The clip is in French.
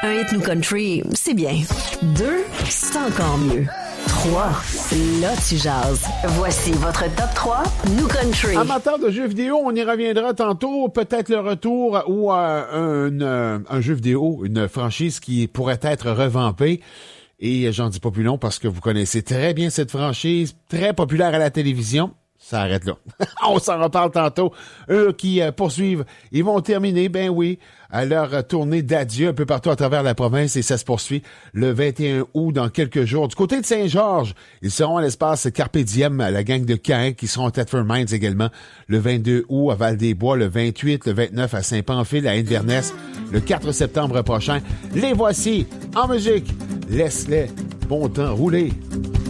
Un hit New Country, c'est bien. 2, c'est encore mieux. 3, là tu jases. Voici votre top 3 New Country. Amateurs de jeux vidéo, on y reviendra tantôt. Peut-être le retour ou un jeu vidéo, une franchise qui pourrait être revampée. Et j'en dis pas plus long parce que vous connaissez très bien cette franchise, très populaire à la télévision. Ça arrête là. On s'en reparle tantôt. Eux qui poursuivent, ils vont terminer, ben oui, à leur tournée d'adieu un peu partout à travers la province et ça se poursuit le 21 août dans quelques jours. Du côté de Saint-Georges, ils seront à l'espace Carpe Diem, la gang de Caen qui seront à Thetford Mines également le 22 août à Val-des-Bois, le 28, le 29 à Saint-Pamphile, à Inverness, le 4 septembre prochain. Les voici en musique. Laisse-les bon temps rouler.